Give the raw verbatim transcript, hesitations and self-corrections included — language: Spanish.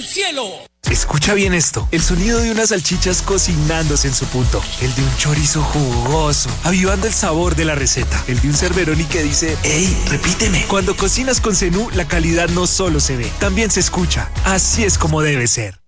cielo. Escucha bien esto, el sonido de unas salchichas cocinándose en su punto, el de un chorizo jugoso, avivando el sabor de la receta, el de un Cerberoni que dice, ¡Ey, repíteme! Cuando cocinas con Zenú, la calidad no solo se ve, también se escucha. Así es como debe ser.